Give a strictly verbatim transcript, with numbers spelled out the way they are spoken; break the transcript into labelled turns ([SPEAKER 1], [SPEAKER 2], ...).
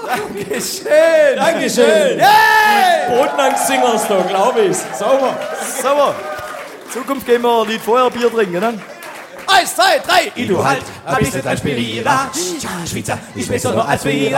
[SPEAKER 1] Dankeschön.
[SPEAKER 2] Dankeschön.
[SPEAKER 1] Yay!
[SPEAKER 2] Bodenangst-Singers da, glaube ich.
[SPEAKER 1] Sauber, sauber. Zukunft gehen wir ein Lied vorher Bier trinken, ne? Eins, zwei, drei.
[SPEAKER 3] I du halt, hab ich das Aspirina. Schweizer, ich weiß doch noch Aspirina.